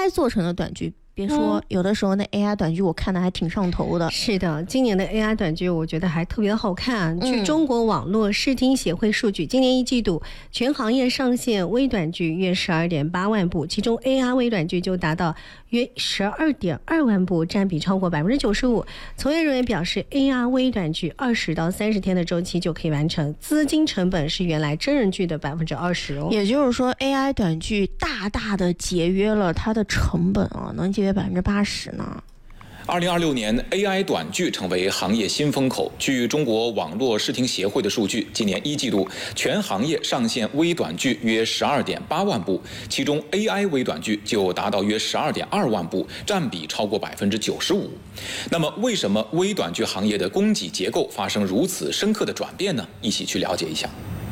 AI 做成的短剧。别说，有的时候那 AI 短剧我看的还挺上头的。 是的，今年的 AI 短剧我觉得还特别好看。据中国网络视听协会数据，今年一季度全行业上线微短剧约12.8万部，其中 AI 微短剧就达到约12.2万部，占比超过95%。从业人员表示 ，AI 微短剧20到30天的周期就可以完成，资金成本是原来真人剧的20%哦。 也就是说 ，AI 短剧大大的节约了它的成本啊，能节约80%呢。 2026年 AI 短剧成为行业新风口。据中国网络视听协会的数据，今年一季度全行业上线微短剧约12.8万部，其中 AI 微短剧就达到约12.2万部，占比超过95%。那么，为什么微短剧行业的供给结构发生如此深刻的转变呢？一起去了解一下。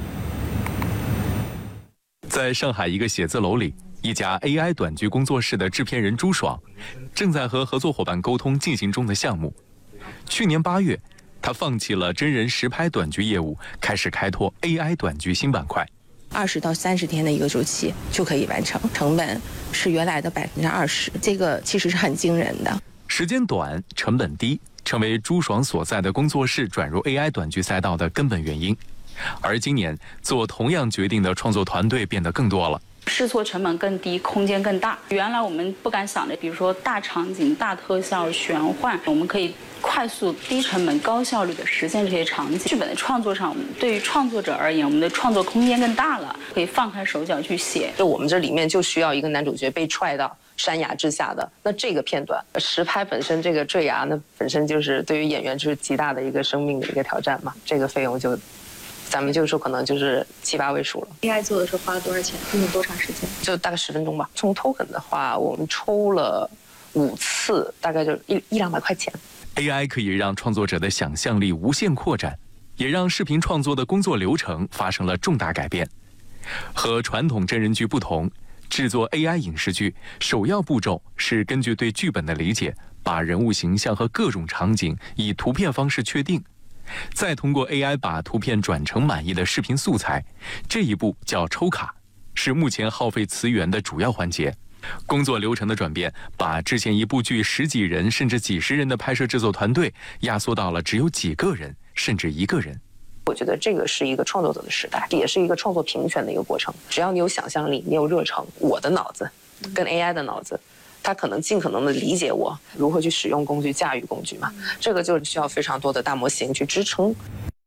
在上海一个写字楼里，一家 AI 短剧工作室的制片人朱爽正在和合作伙伴沟通进行中的项目。去年8月，他放弃了真人实拍短剧业务，开始开拓 AI 短剧新板块。 20到30天的一个周期就可以完成，成本是原来的20%，这个其实是很惊人的。 时间短，成本低，成为朱爽所在的工作室转入 AI 短剧赛道的根本原因。而今年做同样决定的创作团队变得更多了， 试错成本更低，空间更大。原来我们不敢想的，比如说大场景、大特效、玄幻，我们可以快速、低成本、高效率的实现这些场景。剧本的创作上，对于创作者而言，我们的创作空间更大了，可以放开手脚去写。 就我们这里面就需要一个男主角被踹到山崖之下的，那这个片段实拍本身这个坠崖，那本身就是对于演员就是极大的一个生命的一个挑战嘛，这个费用就。咱们就说可能就是7、8位数了。 AI 做的时候花了多少钱？用了多长时间？ 就大概10分钟吧。从 token 的话，我们抽了5次，大概就100-200块钱。 AI 可以让创作者的想象力无限扩展，也让视频创作的工作流程发生了重大改变。和传统真人剧不同，制作 AI 影视剧首要步骤是根据对剧本的理解，把人物形象和各种场景以图片方式确定。再通过 AI 把图片转成满意的视频素材，这一步叫抽卡，是目前耗费资源的主要环节。工作流程的转变，把之前一部剧10几人甚至几十人的拍摄制作团队压缩到了只有几个人，甚至1个人。 我觉得这个是一个创作者的时代，也是一个创作平权的一个过程。只要你有想象力，你有热诚，我的脑子跟 AI 的脑子。他可能尽可能的理解我如何去使用工具、驾驭工具嘛，这个就需要非常多的大模型去支撑。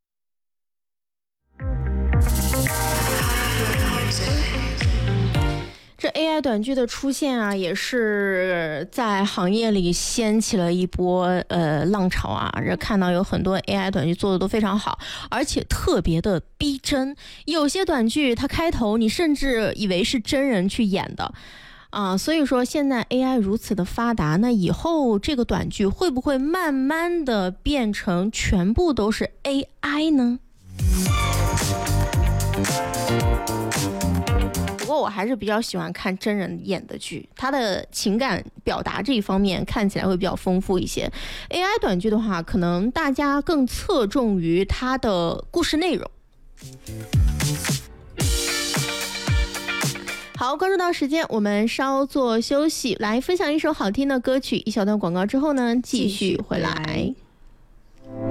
这 AI 短剧的出现啊，也是在行业里掀起了一波浪潮啊。这看到有很多 AI 短剧做的都非常好，而且特别的逼真。有些短剧它开头你甚至以为是真人去演的。所以说现在 AI 如此的发达，那以后这个短剧会不会慢慢的变成全部都是 AI 呢？不过我还是比较喜欢看真人演的剧，它的情感表达这一方面看起来会比较丰富一些。AI 短剧的话，可能大家更侧重于它的故事内容。好，关注到时间，我们稍作休息，来分享一首好听的歌曲，一小段广告之后呢，继续回来。